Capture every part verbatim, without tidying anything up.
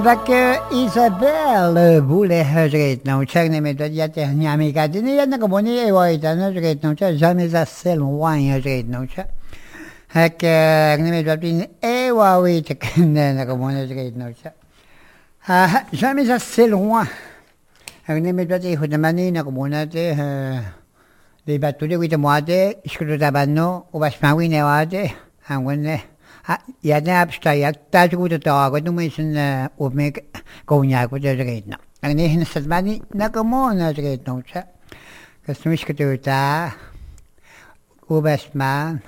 Dacă Isabel voulait hăjret naučak nemedodiate hnjamika dini jedna komuni e waita hăjret naučak jamais assez loin hăjret naučak hak nemedodin e waita kana komuni hăjret naučak ha jamais assez loin hak nemedodate hudamani na komunate de batule wita moade skrutabano ubasmawi neade hangwene ja, dan heb je ja, thuis goed het dag, dan moet je een opmerking konjak wat je rekenen. En nee, is het maar niet naar gewoon naar rekenen, hè? Dat is niet gedoe daar. Hoe best man,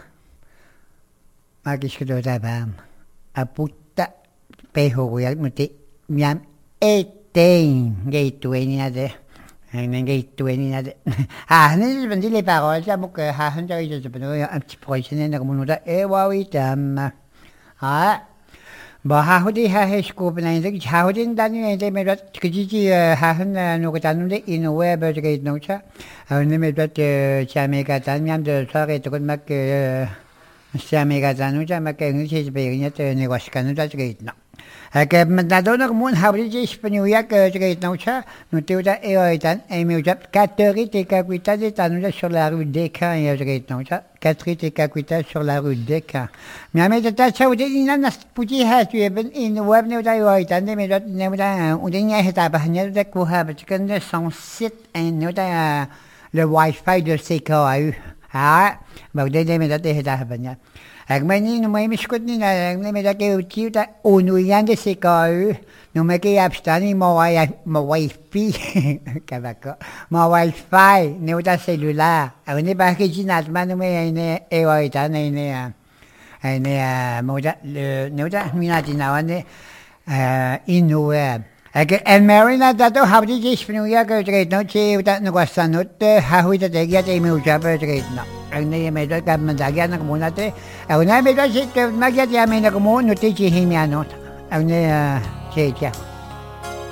maar is gedoe daar van. A puta peho ja moet je miam eten, geet toe niet naar de. En dan geet toe niet naar de. Ah, nee, is van die le paroles, ja, moet je haar hand eruit zetten, een petit proces en dan moet je dat eeuwig dan. Ah, bahahudi hahescopen en ik hou in dan nu en dan met dat krijtje hahen nog het andere in de web het nootje. En dan met dat Jamaica dan jam de sorry te kunnen maken Jamaica dan nootje maar kan niet eens bij niet negos kan dat het nou. Ik heb met dat ook nog moet hebben je Spanje het nootje. Nu te dat e dan en met dat catholique capita de dan sur la rue des Camps het nootje. Catholique capita sur la rue des Camps. Maar met dat zou dit in een putie het je bent in de web nu dat je dan met dat nu dat en dan je het hebben niet dat we hebben te kunnen son site en nu dat le wifi de C K U. Ah, maar dat met dat het hebben ja. Ik ben niet, maar ik moet niet naar met dat je het dat onuian de C K U. Nu met je abstani maar maar wifi, kabako, maar wifi, nu dat cellular. En nu ben ik niet maar nu met een eeuwig dan een en maar dat nu dat nu dat nou en in de web. En Marina dat ook had je iets van je gekregen, nou zie dat nog was dan niet, hoe dat ik het eenmaal heb gekregen. En nee, met dat heb ik dat gaan gewoon dat. En dan met dat zit, mag je het ja met gewoon niet je hem ja niet. En nee, zie je.